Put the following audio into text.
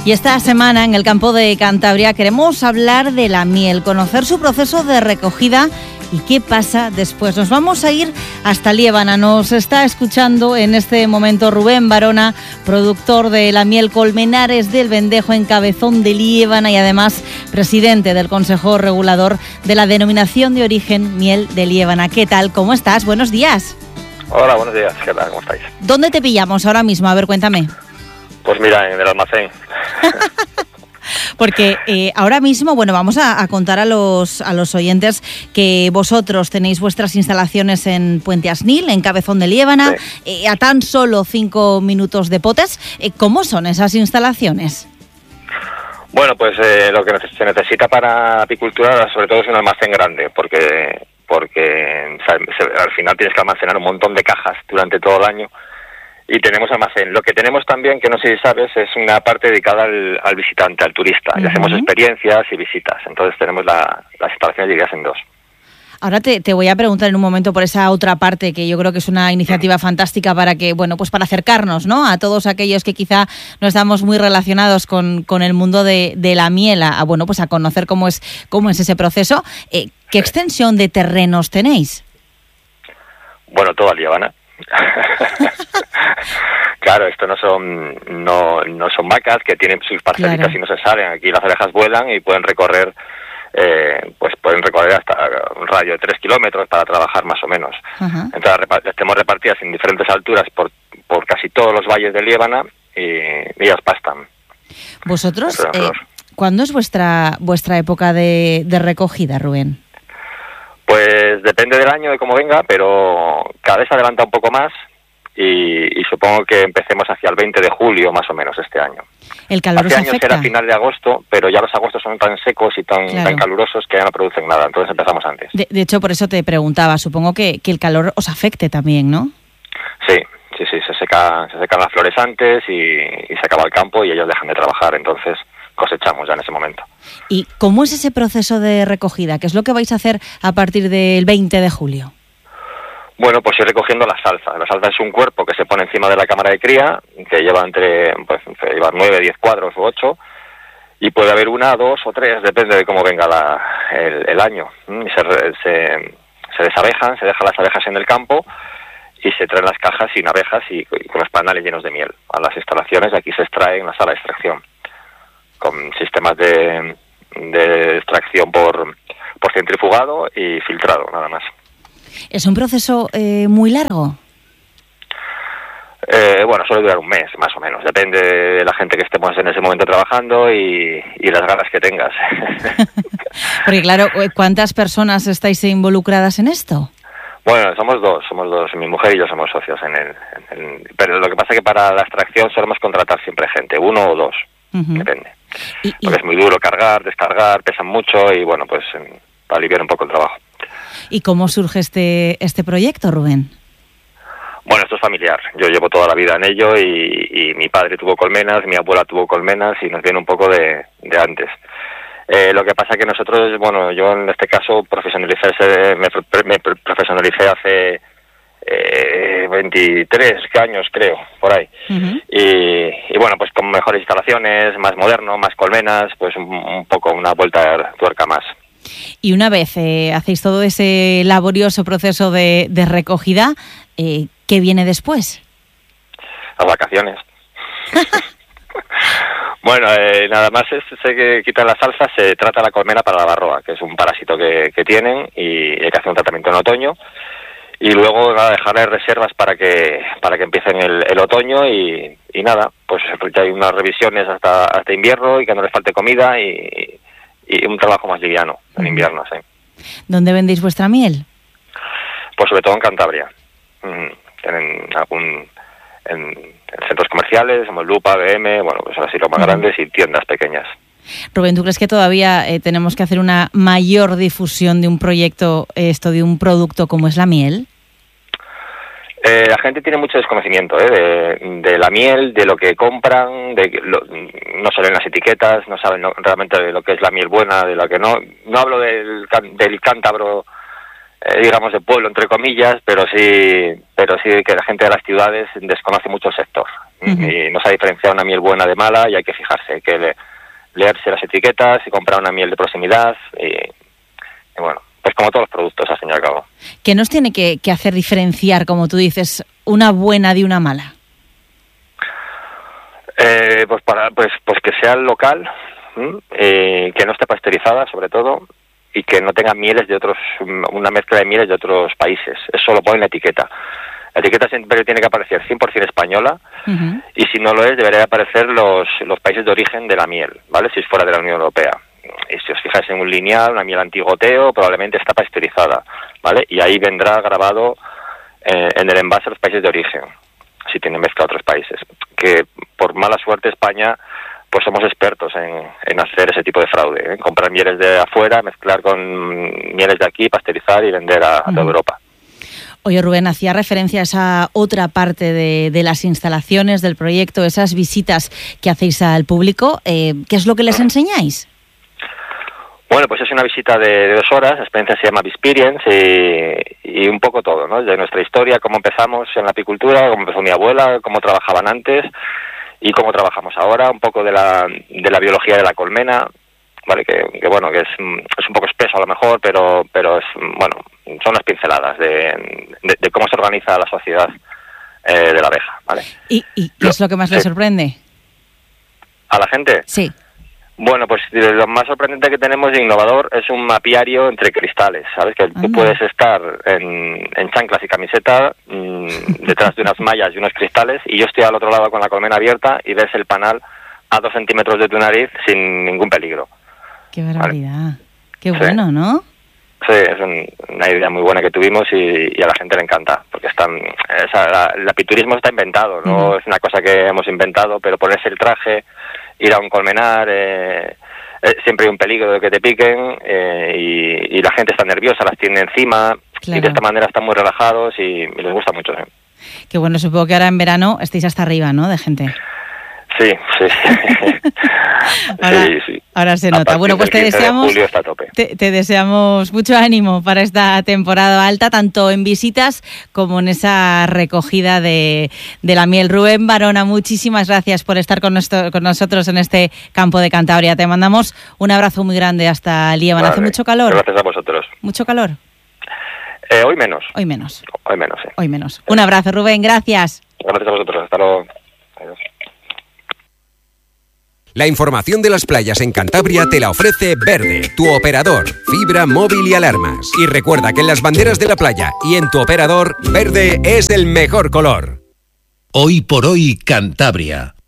Y esta semana en el campo de Cantabria queremos hablar de la miel, conocer su proceso de recogida y qué pasa después. Nos vamos a ir hasta Liébana. Nos está escuchando en este momento Rubén Barona, productor de la miel Colmenares del Vendejo en Cabezón de Liébana y además presidente del Consejo Regulador de la Denominación de Origen Miel de Liébana. ¿Qué tal? ¿Cómo estás? Buenos días. Hola, buenos días. ¿Qué tal? ¿Cómo estáis? ¿Dónde te pillamos ahora mismo? A ver, cuéntame. Pues mira, en el almacén. Porque ahora mismo, bueno, vamos a contar a los oyentes que vosotros tenéis vuestras instalaciones en Puente Asnil, en Cabezón de Liébana, sí. A tan solo 5 minutos de Potes. ¿Cómo son esas instalaciones? Bueno, pues lo que se necesita para apicultura sobre todo es un almacén grande, porque al final tienes que almacenar un montón de cajas durante todo el año. Y tenemos almacén. Lo que tenemos también, que no sé si sabes, es una parte dedicada al visitante, al turista. Y hacemos experiencias y visitas. Entonces tenemos las instalaciones divididas en 2. Ahora te voy a preguntar en un momento por esa otra parte, que yo creo que es una iniciativa fantástica para que, bueno, pues para acercarnos, ¿no?, a todos aquellos que quizá no estamos muy relacionados con el mundo de la miel, bueno, pues a conocer cómo es ese proceso. ¿Qué extensión de terrenos tenéis? Bueno, toda Liébana. Claro, esto no son vacas que tienen sus parcelitas, claro, y no se salen. Aquí las abejas vuelan y pueden recorrer hasta un radio de 3 kilómetros para trabajar más o menos. Entonces estamos repartidas en diferentes alturas por casi todos los valles de Liébana y ellas pastan. ¿Vosotros? ¿Cuándo es vuestra época de recogida, Rubén? Pues depende del año, de cómo venga, pero cada vez se adelanta un poco más y supongo que empecemos hacia el 20 de julio más o menos este año. ¿El calor os afecta? Este año será final de agosto, pero ya los agostos son tan secos y tan calurosos que ya no producen nada, entonces empezamos antes. De hecho, por eso te preguntaba, supongo que el calor os afecte también, ¿no? Sí, se secan las flores antes y se acaba el campo y ellos dejan de trabajar, entonces cosechamos ya en ese momento. ¿Y cómo es ese proceso de recogida? ¿Qué es lo que vais a hacer a partir del 20 de julio? Bueno, pues ir recogiendo la salsa. La salsa es un cuerpo que se pone encima de la cámara de cría, que lleva lleva 9, 10 cuadros o 8, y puede haber 1, 2 o 3, depende de cómo venga el año. Se desabejan, se dejan las abejas en el campo y se traen las cajas sin abejas y con los panales llenos de miel a las instalaciones. Aquí se extrae en la sala de extracción, con sistemas de extracción por centrifugado y filtrado, nada más. ¿Es un proceso muy largo? Bueno, suele durar un mes, más o menos. Depende de la gente que estemos en ese momento trabajando y las ganas que tengas. Porque claro, ¿cuántas personas estáis involucradas en esto? Bueno, somos dos. Mi mujer y yo somos socios pero lo que pasa es que para la extracción solemos contratar siempre gente, 1 o 2, depende. Porque es muy duro cargar, descargar, pesan mucho y bueno, pues para aliviar un poco el trabajo. ¿Y cómo surge este proyecto, Rubén? Bueno, esto es familiar. Yo llevo toda la vida en ello y mi padre tuvo colmenas, mi abuela tuvo colmenas y nos viene un poco de antes. Lo que pasa es que nosotros, bueno, yo en este caso me profesionalicé hace 23 años, creo, por ahí. Y bueno, pues con mejores instalaciones, más moderno, más colmenas, pues un poco una vuelta de tuerca más. Y una vez hacéis todo ese laborioso proceso de recogida, ¿qué viene después? Las vacaciones. Bueno, nada más se que quitan la salsa, se trata la colmena para la varroa, que es un parásito que tienen y hay que hacer un tratamiento en otoño. Y luego dejarles reservas para que empiecen el otoño y nada, pues ya hay unas revisiones hasta invierno y que no les falte comida y un trabajo más liviano en invierno, sí. ¿Dónde vendéis vuestra miel? Pues sobre todo en Cantabria. En centros comerciales, como Lupa, BM, bueno, pues así los más grandes y tiendas pequeñas. Rubén, ¿tú crees que todavía tenemos que hacer una mayor difusión de un proyecto, de un producto como es la miel? La gente tiene mucho desconocimiento de la miel, de lo que compran, no se leen las etiquetas, no saben realmente de lo que es la miel buena, de la que no. No hablo del cántabro digamos, de pueblo, entre comillas, pero sí que la gente de las ciudades desconoce mucho el sector. Y no se ha diferenciado una miel buena de mala, y hay que fijarse, hay que leerse las etiquetas y comprar una miel de proximidad, y bueno, pues como todos los productos, al fin y al cabo. ¿Qué nos tiene que hacer diferenciar, como tú dices, una buena de una mala? Pues que sea local, que no esté pasteurizada, sobre todo, y que no tenga mieles de otros, una mezcla de mieles de otros países. Eso lo pone en la etiqueta. La etiqueta siempre tiene que aparecer 100% española, y si no lo es, debería aparecer los países de origen de la miel, ¿vale? Si es fuera de la Unión Europea. Y si os fijáis en un lineal, una miel antigoteo, probablemente está pasteurizada, ¿vale? Y ahí vendrá grabado en el envase los países de origen, si tiene mezcla a otros países. Que por mala suerte España, pues somos expertos en hacer ese tipo de fraude, comprar mieles de afuera, mezclar con mieles de aquí, pasteurizar y vender a toda Europa. Oye, Rubén, hacía referencia a esa otra parte de las instalaciones del proyecto, esas visitas que hacéis al público. ¿Qué es lo que les enseñáis? Bueno, pues es una visita de 2 horas, la experiencia se llama Bisperience, y un poco todo, ¿no? De nuestra historia, cómo empezamos en la apicultura, cómo empezó mi abuela, cómo trabajaban antes y cómo trabajamos ahora, un poco de la biología de la colmena, ¿vale? Que bueno, que es un poco espeso a lo mejor, pero es, bueno, son las pinceladas de cómo se organiza la sociedad de la abeja, ¿vale? ¿Y qué es lo que más le sorprende? ¿A la gente? Sí. Bueno, pues lo más sorprendente que tenemos de innovador es un mapiario entre cristales, ¿sabes? Que tú puedes estar en chanclas y camiseta detrás de unas mallas y unos cristales, y yo estoy al otro lado con la colmena abierta y ves el panal a 2 centímetros de tu nariz sin ningún peligro. ¡Qué barbaridad! ¿Vale? ¡Qué sí. Bueno, ¿no? Sí, es una idea muy buena que tuvimos y a la gente le encanta, porque el apiturismo está inventado, no es una cosa que hemos inventado, pero ponerse el traje, ir a un colmenar, siempre hay un peligro de que te piquen, y la gente está nerviosa, las tiene encima, claro. Y de esta manera están muy relajados y les gusta mucho. Qué bueno, supongo que ahora en verano estáis hasta arriba, ¿no?, de gente. Sí. Ahora se nota. Bueno, pues te deseamos, te deseamos mucho ánimo para esta temporada alta, tanto en visitas como en esa recogida de la miel. Rubén Barona, muchísimas gracias por estar con nosotros en este campo de Cantabria. Te mandamos un abrazo muy grande hasta Líbano. Vale. ¿Hace mucho calor? Gracias a vosotros. ¿Mucho calor? Hoy menos. Hoy menos. Sí. Hoy menos. Un abrazo, Rubén. Gracias. Gracias a vosotros. Hasta luego. Adiós. La información de las playas en Cantabria te la ofrece Verde, tu operador, fibra, móvil y alarmas. Y recuerda que en las banderas de la playa y en tu operador, verde es el mejor color. Hoy por hoy, Cantabria.